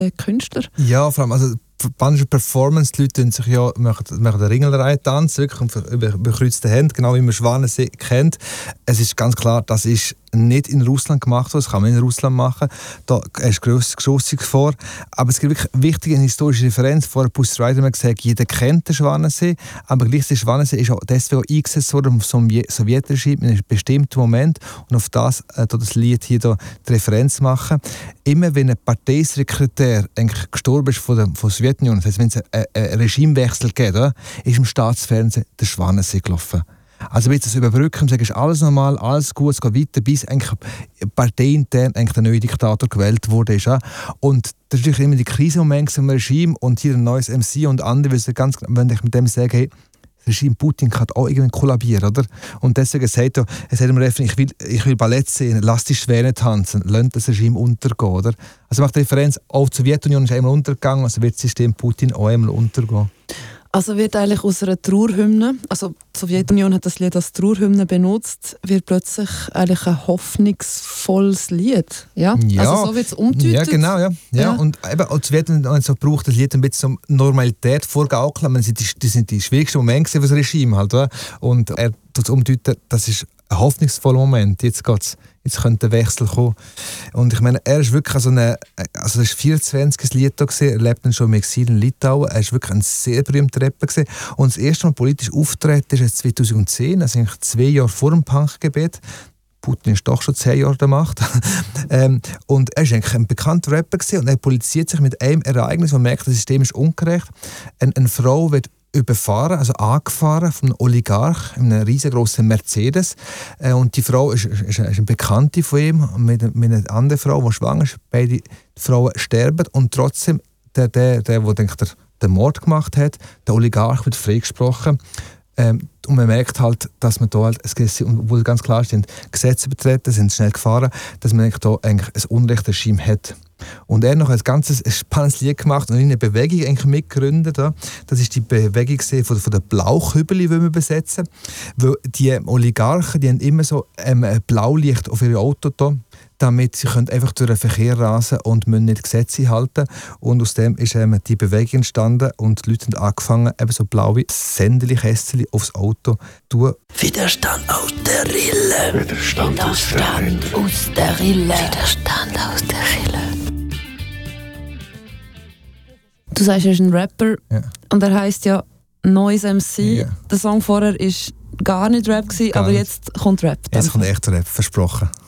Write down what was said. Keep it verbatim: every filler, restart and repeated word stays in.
Künstler. Ja, vor allem, also spanische Performance, die Leute sich ja, machen, machen den Ringelreihe-Tanz, wirklich über überkreuzte Hände, genau wie man Schwanensee kennt. Es ist ganz klar, das ist nicht in Russland gemacht worden, das kann man in Russland machen, da ist grosse Gefahr. Aber es gibt wirklich wichtige historische Referenz. Vorher Pussy Rider hat gesagt, jeder kennt den Schwanensee, aber gleichzeitig Schwanensee ist auch deswegen eingesetzt worden vom Sowjetregime in einem bestimmten Moment und auf das äh, das Lied hier da die Referenz machen. Immer wenn ein Parteisekretär eigentlich gestorben ist von der, von der Sowjetunion, das heisst, wenn es einen ein Regimewechsel gibt, oder, ist im Staatsfernsehen der Schwanensee gelaufen. Also wird das überbrücken und sagen, ist alles normal, alles gut, es geht weiter, bis eigentlich parteiintern eigentlich der neue Diktator gewählt wurde. Und das ist natürlich immer die Krisenmomente im Regime und hier ein neues M C und andere wissen ganz, wenn ich mit dem sage, hey, das Regime Putin kann auch irgendwie kollabieren, oder? Und deswegen sagt er, er sagt mir, ich will, ich will Ballett sehen, lass die Schwäne tanzen, lass das Regime untergehen, oder? Also macht Referenz, auch die Sowjetunion ist einmal untergegangen, also wird das System Putin auch einmal untergehen. Also wird eigentlich aus einer Trauerhymne, also die Sowjetunion hat das Lied als Trauerhymne benutzt, wird plötzlich eigentlich ein hoffnungsvolles Lied. Ja? Ja. Also so wird es umgedeutet. Ja, genau. Ja. Ja. Ja. Und eben, auch die Sowjetunion so braucht das Lied ein bisschen so Normalität vorgaukeln. Das sind die, das sind die schwierigsten Momente für das Regime. Halt, oder? Und er tut es umdeuten, das ist ein hoffnungsvoller Moment. Jetzt geht's. Jetzt könnte der Wechsel kommen. Und ich meine, er ist wirklich so eine, also er ist vierundzwanzig Lied da gewesen, er lebt dann schon im Exil in Litauen, er ist wirklich ein sehr berühmter Rapper gewesen. Und das erste Mal politisch auftreten ist zweitausendzehn, also eigentlich zwei Jahre vor dem Punkgebet. Putin ist doch schon zehn Jahre der Macht. ähm, und er ist eigentlich ein bekannter Rapper gewesen und er politisiert sich mit einem Ereignis, wo man merkt, das System ist ungerecht. Eine, eine Frau wird überfahren, also angefahren von einem Oligarch in einem riesengroßen Mercedes. Äh, und die Frau ist, ist, ist eine Bekannte von ihm mit, mit einer anderen Frau, die schwanger ist. Beide Frauen sterben und trotzdem der, der, der, der, der den Mord gemacht hat, der Oligarch wird freigesprochen. Ähm, und man merkt halt, dass man da halt, es, wo ganz klar sind, Gesetze betreten, sind schnell gefahren, dass man da eigentlich ein Unrechtsregime hat. Und er hat noch ein ganz spannendes Lied gemacht und eine Bewegung eigentlich mitgegründet. Das ist die Bewegung von, von den Blaukübeli, die wir besetzen. Weil die Oligarchen, die haben immer so ähm, ein Blaulicht auf ihre Auto da, damit sie können einfach durch den Verkehr rasen und müssen nicht Gesetze halten. Und aus dem ist ähm, die Bewegung entstanden und die Leute haben angefangen, eben so blaue Sändeli, Kästchen aufs Auto zu tun. Widerstand aus der Rille. Widerstand, Widerstand aus der Rille. Widerstand aus der Rille. Du sagst, er ist ein Rapper, ja. Und er heisst ja Neues M C. Ja. Der Song vorher war gar nicht Rap, gewesen, gar aber nicht. Jetzt kommt Rap. Jetzt kommt echt Rap, versprochen.